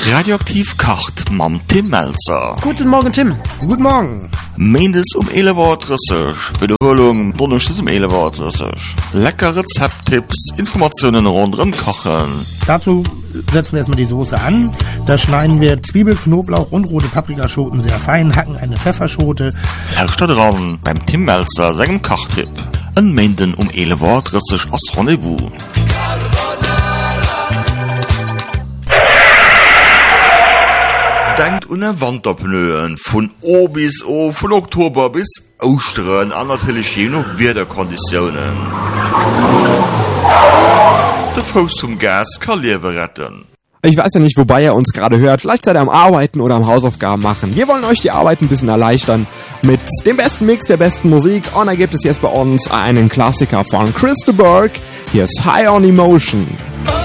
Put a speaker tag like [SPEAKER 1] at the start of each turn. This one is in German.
[SPEAKER 1] Radioaktiv kocht mam Tim Melzer.
[SPEAKER 2] Guten Morgen, Tim.
[SPEAKER 3] Guten Morgen.
[SPEAKER 1] Mendes 11:30 Wiederholung Donnerstags 11:30. Lecker Rezepttipps, Informationen rund um Kochen.
[SPEAKER 3] Dazu setzen wir erstmal die Soße an. Da schneiden wir Zwiebel, Knoblauch und rote Paprikaschoten sehr fein, hacken eine Pfefferschote.
[SPEAKER 1] Herrscht da dran beim Tim Melzer seinem Kochtipp. An Menden 11:30 als Rendezvous. Denkt an Wanderpnöen von O bis O, von Oktober bis Ostern, an natürlich je noch Wetterkonditionen. Der Fuß zum Gas kann Leben retten.
[SPEAKER 4] Ich weiß ja nicht, wobei ihr uns gerade hört. Vielleicht seid ihr am Arbeiten oder am Hausaufgaben machen. Wir wollen euch die Arbeit ein bisschen erleichtern mit dem besten Mix der besten Musik. Und da gibt es jetzt bei uns einen Klassiker von Chris de Burgh. Hier ist High on Emotion.